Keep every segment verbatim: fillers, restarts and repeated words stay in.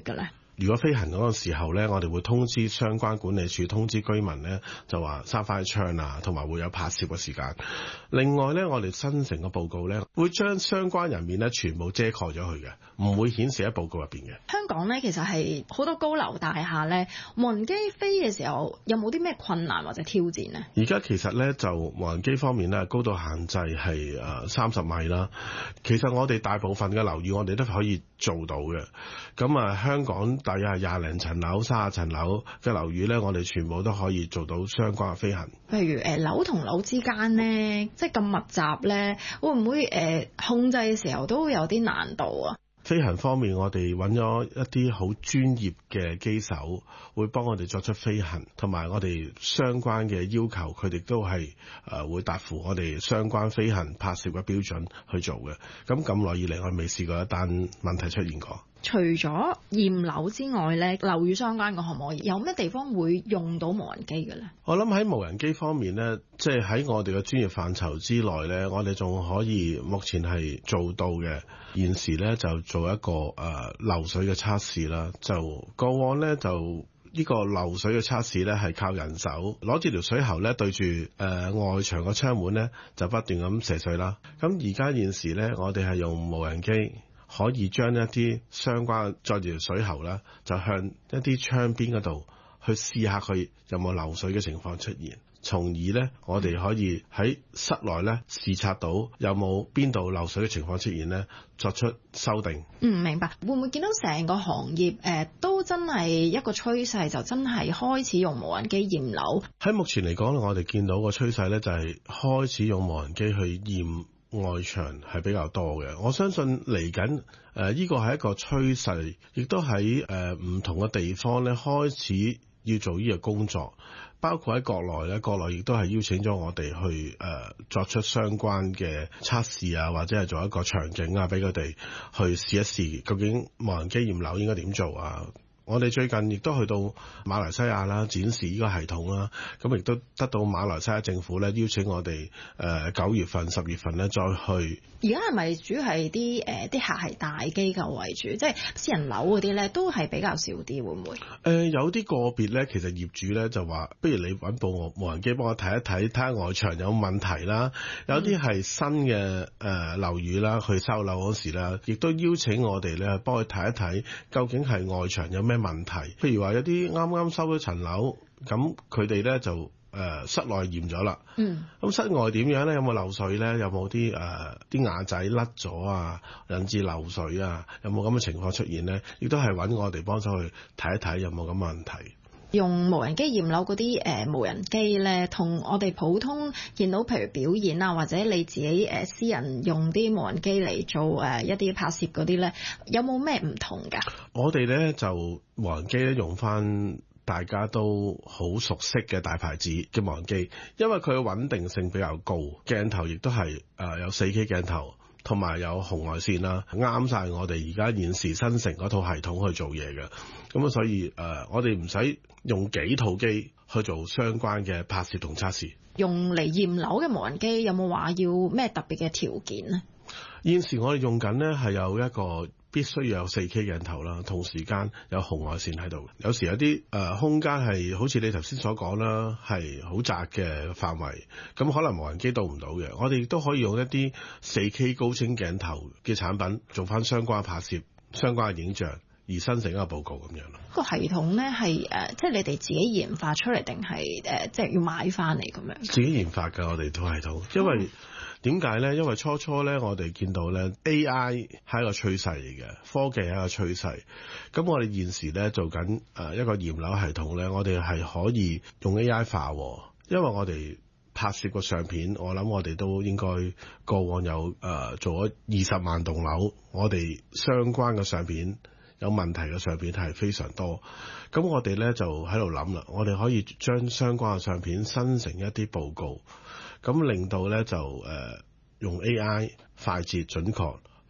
決嘅咧？ 如果飛行嗰個時候咧，我哋會通知相關管理處，通知居民咧，就話閂翻窗啊，同埋會有拍攝嘅時間。另外咧，我哋新城嘅報告咧，會將相關人面咧全部遮蓋咗佢嘅，唔會顯示喺報告入邊嘅。 香港咧其實係好多高樓大廈咧，無人機飛嘅時候有冇啲咩困難或者挑戰呢？ 而家其實咧就無人機方面咧，高度限制係誒三十米啦。其實我哋大部分嘅樓宇我哋都可以做到嘅。咁啊，香港大約係廿零層樓、三十層樓嘅樓宇咧，我哋全部都可以做到相關嘅飛行。 譬如誒樓同樓之間咧，即係咁密集咧，會唔會誒、呃、控制嘅時候都會有啲難度啊？ 飛行方面，我哋揾咗一啲好專業嘅機手，會幫我哋作出飛行，同埋我哋相關嘅要求，佢哋都係誒會達乎我哋相關飛行拍攝嘅標準去做嘅。咁咁耐以嚟，我未試過一單問題出現過。 除咗驗樓之外咧，樓宇相關嘅項目有咩地方會用到無人機嘅咧？ 我諗喺無人機方面咧，即係喺我哋嘅專業範疇之內咧，我哋仲可以目前係做到嘅。現時咧就做一個誒、呃、漏水嘅測試啦。就過往咧就呢個漏水嘅測試咧係靠人手攞住條水喉咧對住誒、呃、外牆個窗門咧就不斷咁射水啦。咁而家現時咧我哋係用無人機。可以將一啲相關載住條水喉啦，就向一啲窗邊嗰度去試下佢有冇漏水嘅情況出現，從而咧我哋可以喺室內咧視察到有冇邊度漏水嘅情況出現咧，作出修訂。 嗯，明白。會唔會見到成個行業誒、呃、都真係一個趨勢，就真係開始用無人機驗樓？喺目前嚟講，我哋見到個趨勢咧就係開始用無人機去驗外牆係比較多嘅。我相信嚟緊誒呢個係一個趨勢，亦都喺誒唔同嘅地方咧開始要做呢個工作，包括喺國內咧，國內亦都係邀請咗我哋去誒、呃、作出相關嘅測試啊，或者係做一個場景啊，俾佢哋去試一試究竟無人機驗樓應該點做啊。我哋最近亦都去到馬來西亞啦，展示呢個系統啦，咁亦都得到馬來西亞政府咧邀請我哋誒九月份、十月份咧再去。 而家係咪主要係啲誒啲客係大機構為主，即係私人樓嗰啲咧都係比較少啲，會唔會？誒、 呃、有啲個別咧，其實業主咧就話，不如你揾部無人機幫我睇一睇，睇下外牆有問題啦。有啲係新嘅誒樓宇啦，去收樓嗰時啦，亦都邀請我哋咧幫佢睇一睇，究竟係外牆有咩問題。譬如話有啲啱啱收咗層樓，咁佢哋咧就誒、呃、室內驗咗啦。嗯。咁室外點樣咧？有冇漏水咧？有冇啲誒啲瓦仔甩咗啊，引致漏水啊？有冇咁嘅情況出現咧？亦都係揾我哋幫手去睇一睇有冇咁嘅問題。 用無人機驗樓嗰啲誒無人機咧，同我哋普通見到譬如表演啊，或者你自己誒、呃、私人用啲無人機嚟做誒、呃、一啲拍攝嗰啲咧，有冇咩唔同㗎？ 我哋咧就無人機咧用翻大家都好熟悉嘅大牌子嘅無人機，因為佢嘅穩定性比較高，鏡頭亦都係誒有 四 K 鏡頭。同埋有紅外線啦，啱晒我哋而家現時新城嗰套系統去做嘢嘅，咁啊所以誒、呃，我哋唔使用幾套機去做相關嘅拍攝同測試。用嚟驗樓嘅無人機有冇話要咩特別嘅條件呢？現時我哋用緊呢係有一個必須要有 四 K 鏡頭啦，同時間有紅外線喺度。有時有啲誒、呃、空間係好似你頭先所講啦，係好窄嘅範圍，咁可能無人機到唔到嘅。我哋亦都可以用一啲 四 K 高清鏡頭嘅產品做翻相關拍攝、相關嘅影像，而生成一個報告咁樣咯。個系統咧係誒，即係你哋自己研發出嚟定係誒，即係要買翻嚟咁樣？自己研發㗎，我哋套系統，因為。嗯點解呢？因為初初呢，我哋見到呢 A I 係一個趨勢嚟嘅，科技係一個趨勢。咁我哋現時呢，做緊誒一個驗樓系統呢，我哋係可以用 A I 化，因為我哋拍攝個相片，我諗我哋都應該過往有誒、呃、做咗二十萬棟樓，我哋相關嘅相片有問題嘅相片係非常多。咁我哋呢，就喺度諗啦，我哋可以將相關嘅相片生成一啲報告。咁令到咧就誒、呃、用 A I 快捷準確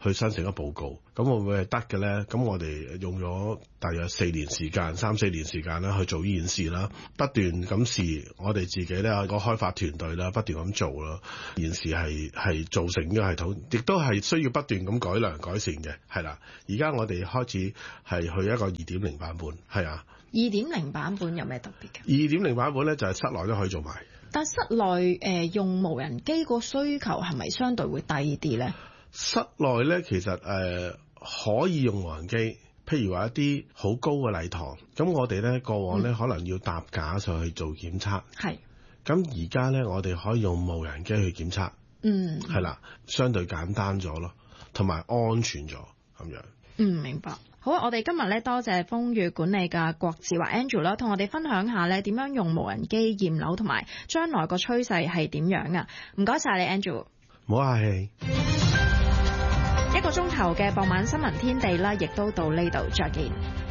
去申請一報告，咁會唔會係得嘅咧？咁我哋用咗大約四年時間，三四年時間啦去做呢件事啦，不斷咁試，我哋自己咧個開發團隊啦，不斷咁做啦，件事係係造成呢個系統，亦都係需要不斷咁改良改善嘅，係啦。而家我哋開始係去一個二點零版本，係啊。 二點零版本有咩特別嘅？ 二點零版本咧就係室內都可以做埋。但室內誒、呃、用無人機個需求係咪相對會低啲咧？ 室內咧其實誒、呃、可以用無人機，譬如話一啲好高嘅禮堂，咁我哋咧過往咧、嗯、可能要搭架上去做檢測，係。咁而家咧我哋可以用無人機去檢測，嗯，係啦，相對簡單咗咯，同埋安全咗咁樣。嗯，明白。好啊！我哋今日咧多謝風月管理嘅郭志華 Andrew 啦，同我哋分享下咧點樣用無人機驗樓，同埋將來個趨勢係點樣啊！唔該晒你 Andrew。唔好客氣。一個鐘頭嘅傍晚新聞天地啦，亦都到呢度，再見。